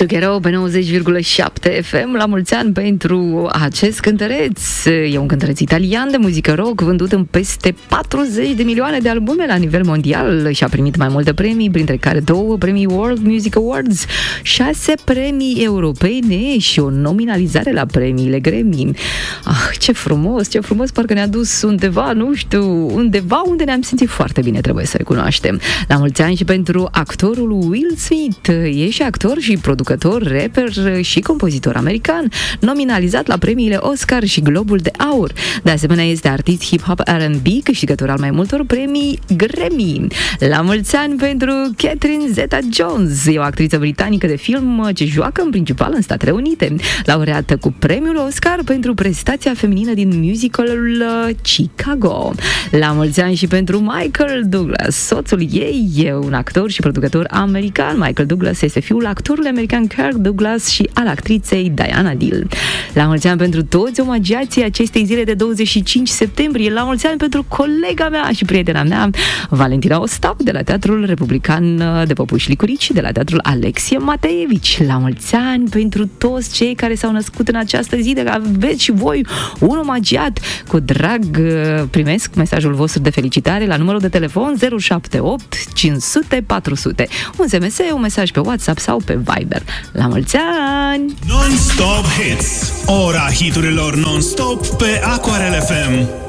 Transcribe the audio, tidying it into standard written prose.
Sucherou pe 90,7 FM. La mulți ani pentru acest cântăreț. E un cântăreț italian de muzică rock vândut în peste 40 de milioane de albume la nivel mondial și a primit mai multe premii, printre care 2 premii World Music Awards, 6 premii europene și o nominalizare la premiile Grammy. Ce frumos, ce frumos, parcă ne-a dus undeva, nu știu, undeva unde ne-am simțit foarte bine, trebuie să recunoaștem. La mulți ani și pentru actorul Will Smith. E și actor și producător, rapper și compozitor american, nominalizat la premiile Oscar și Globul de Aur. De asemenea, este artist hip-hop R&B, câștigător al mai multor premii Grammy. La mulți ani pentru Catherine Zeta-Jones. E o actriță britanică de film ce joacă în principal în Statele Unite, laureată cu premiul Oscar pentru prestația feminină din musicalul Chicago. La mulți ani și pentru Michael Douglas. Soțul ei e un actor și producător american. Michael Douglas este fiul actorului american Kirk Douglas și al actriței Diana Dill. La mulți ani pentru toți omagiații acestei zile de 25 septembrie. La mulți ani pentru colega mea și prietena mea, Valentina Ostap, de la Teatrul Republican de Păpuși Licurici, de la Teatrul Alexie Mateevici. La mulți ani pentru toți cei care s-au născut în această zi, de aveți și voi un omagiat. Cu drag primesc mesajul vostru de felicitare la numărul de telefon 078 500 400. Un SMS, un mesaj pe WhatsApp sau pe Viber. La mulți ani! Non-stop hits. Ora hiturilor non-stop pe Aquarel FM.